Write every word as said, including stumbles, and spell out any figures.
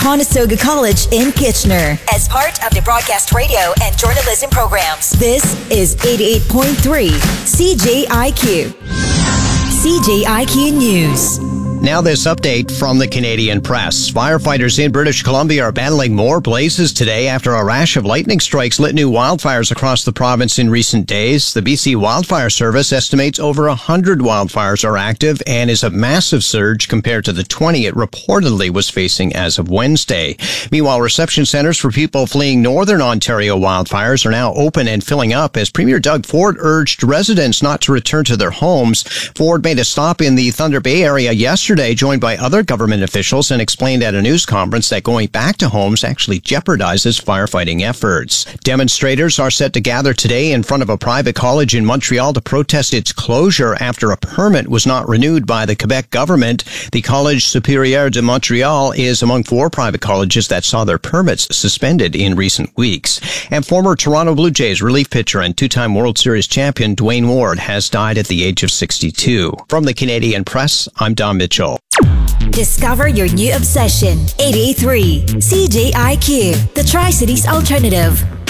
Conestoga College in Kitchener as part of the broadcast radio and journalism programs. This is eighty-eight point three C J I Q. C J I Q News. Now this update from the Canadian Press. Firefighters in British Columbia are battling more blazes today after a rash of lightning strikes lit new wildfires across the province in recent days. The B C Wildfire Service estimates over one hundred wildfires are active and is a massive surge compared to the twenty it reportedly was facing as of Wednesday. Meanwhile, reception centers for people fleeing northern Ontario wildfires are now open and filling up as Premier Doug Ford urged residents not to return to their homes. Ford made a stop in the Thunder Bay area yesterday, joined by other government officials, and explained at a news conference that going back to homes actually jeopardizes firefighting efforts. Demonstrators are set to gather today in front of a private college in Montreal to protest its closure after a permit was not renewed by the Quebec government. The Collège Supérieur de Montréal is among four private colleges that saw their permits suspended in recent weeks. And former Toronto Blue Jays relief pitcher and two-time World Series champion Dwayne Ward has died at the age of sixty-two. From the Canadian Press, I'm Don Mitchell. Discover your new obsession. eighty-three C J I Q, the Tri-Cities Alternative.